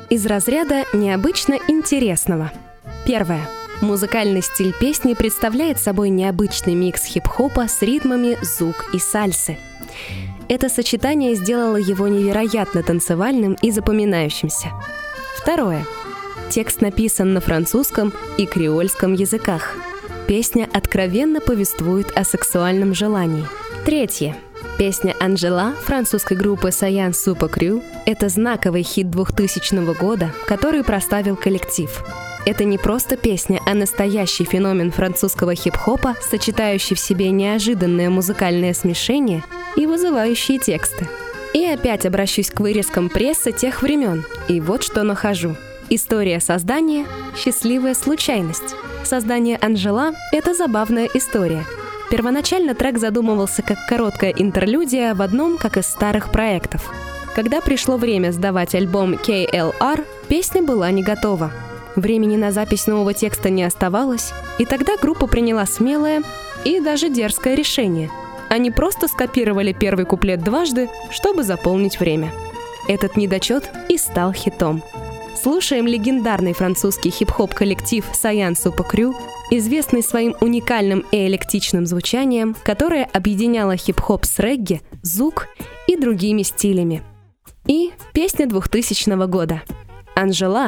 Из разряда необычно интересного. Первое. Музыкальный стиль песни представляет собой необычный микс хип-хопа с ритмами зук и сальсы. Это сочетание сделало его невероятно танцевальным и запоминающимся. Второе. Текст написан на французском и креольском языках. Песня откровенно повествует о сексуальном желании. Третье. Песня «Анжела» французской группы Sayan Super Crew — это знаковый хит 2000 года, который прославил коллектив. Это не просто песня, а настоящий феномен французского хип-хопа, сочетающий в себе неожиданное музыкальное смешение и вызывающие тексты. И опять обращусь к вырезкам прессы тех времен, и вот что нахожу. История создания — счастливая случайность. Создание «Анжела» — это забавная история. Первоначально трек задумывался как короткая интерлюдия в одном, как из старых проектов. Когда пришло время сдавать альбом KLR, песня была не готова. Времени на запись нового текста не оставалось, и тогда группа приняла смелое и даже дерзкое решение. Они просто скопировали первый куплет дважды, чтобы заполнить время. Этот недочет и стал хитом. Слушаем легендарный французский хип-хоп коллектив Sayan Super Crew, известный своим уникальным и эклектичным звучанием, которое объединяло хип-хоп с регги, зук и другими стилями. И песня 2000 года. «Анжела»